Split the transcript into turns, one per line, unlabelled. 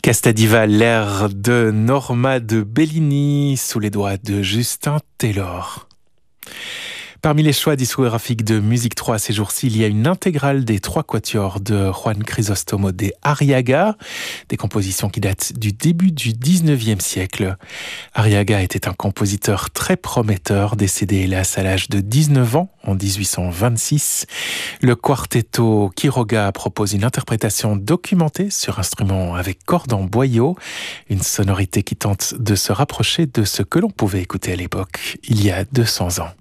Castadiva, l'air de Norma de Bellini, sous les doigts de Justin Taylor. Parmi les choix discographiques de Musique 3 ces jours-ci, il y a une intégrale des 3 quatuors de Juan Crisóstomo de Arriaga, des compositions qui datent du début du 19e siècle. Arriaga était un compositeur très prometteur, décédé hélas à l'âge de 19 ans en 1826. Le Quartetto Quiroga propose une interprétation documentée sur instrument avec cordes en boyau, une sonorité qui tente de se rapprocher de ce que l'on pouvait écouter à l'époque, il y a 200 ans.